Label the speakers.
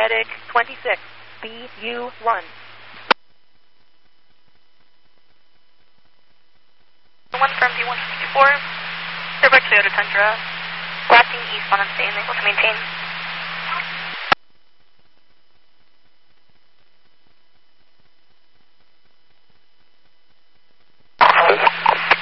Speaker 1: Medic 26, BU1.
Speaker 2: 1 from B154, Airback Toyota Tundra, lacking eastbound and staying able to maintain.